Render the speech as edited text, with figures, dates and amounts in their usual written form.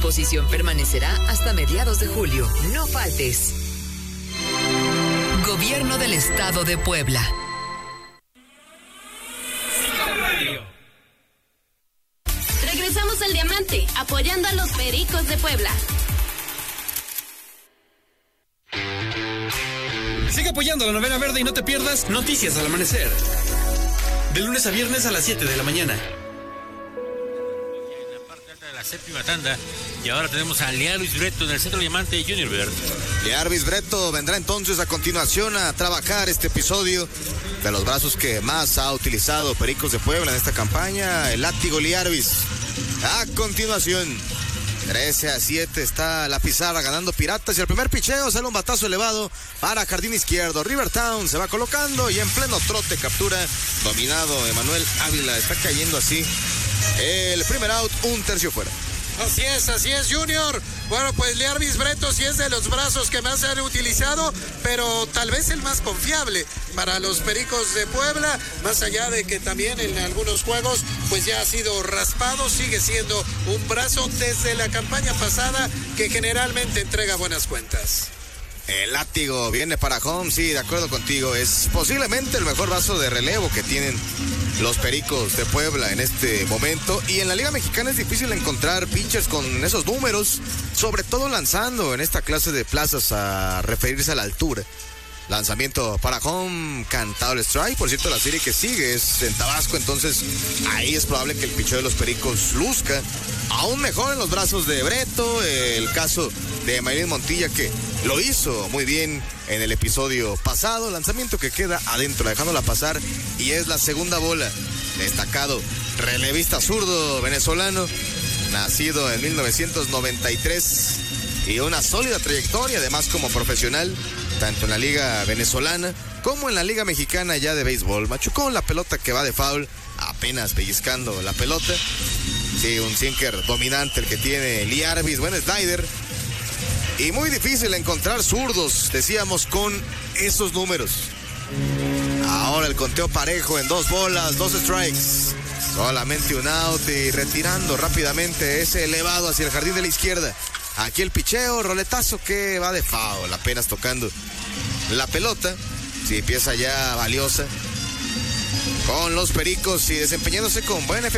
disposición permanecerá hasta mediados de julio. No faltes. Gobierno del Estado de Puebla. Regresamos al Diamante, apoyando a los Pericos de Puebla. Sigue apoyando a la Novena Verde y no te pierdas Noticias al Amanecer. De lunes a viernes a las 7 de la mañana. En la parte alta de la séptima tanda. Y ahora tenemos a Liarvis Breto en el Centro Diamante Junior. Liarvis Breto vendrá entonces a continuación a trabajar este episodio de los brazos que más ha utilizado Pericos de Puebla en esta campaña, el látigo Liarvis. A continuación, 13-7 está la pizarra ganando Piratas y el primer picheo sale un batazo elevado para jardín izquierdo. Rivertown se va colocando y en pleno trote captura dominado Emanuel Ávila. Está cayendo así el primer out, un tercio fuera. Así es, Junior. Bueno, pues Liarvis Breto sí es de los brazos que más se han utilizado, pero tal vez el más confiable para los Pericos de Puebla, más allá de que también en algunos juegos pues ya ha sido raspado, sigue siendo un brazo desde la campaña pasada que generalmente entrega buenas cuentas. El látigo viene para home, sí, de acuerdo contigo. Es posiblemente el mejor brazo de relevo que tienen los Pericos de Puebla en este momento. Y en la Liga Mexicana es difícil encontrar pitchers con esos números, sobre todo lanzando en esta clase de plazas a referirse a la altura. Lanzamiento para home, cantado el strike. Por cierto, la serie que sigue es en Tabasco, entonces ahí es probable que el picheo de los Pericos luzca aún mejor en los brazos de Breto. El caso de Mayrin Montilla, que lo hizo muy bien en el episodio pasado. Lanzamiento que queda adentro, dejándola pasar, y es la segunda bola. Destacado relevista zurdo venezolano, nacido en 1993 y una sólida trayectoria, además como profesional, tanto en la liga venezolana como en la liga mexicana ya de béisbol. Machucó la pelota que va de foul, apenas pellizcando la pelota. Sí, un sinker dominante el que tiene Liarvis, buen slider. Y muy difícil encontrar zurdos, decíamos, con esos números. Ahora el conteo parejo en 2 bolas, 2 strikes. Solamente un out y retirando rápidamente ese elevado hacia el jardín de la izquierda. Aquí el picheo, roletazo que va de foul, apenas tocando la pelota. Sí, pieza ya valiosa con los Pericos y desempeñándose con buen efectividad.